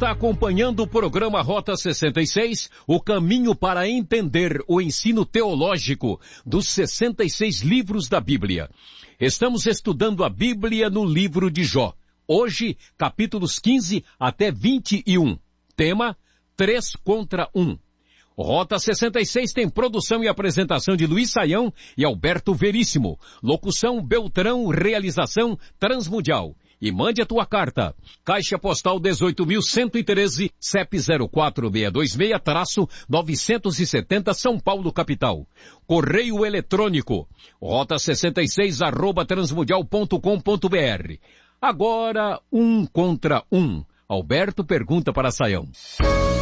está acompanhando o programa Rota 66, o caminho para entender o ensino teológico dos 66 livros da Bíblia. Estamos estudando a Bíblia no livro de Jó. Hoje, capítulos 15 até 21. Tema, 3 contra 1. Rota 66 tem produção e apresentação de Luiz Saião e Alberto Veríssimo. Locução Beltrão, realização Transmundial. E mande a tua carta. Caixa Postal 18.113, CEP 04626-970 São Paulo, capital. Correio eletrônico, rota66@transmundial.com.br. Agora, 1 contra 1. Alberto pergunta para Saião.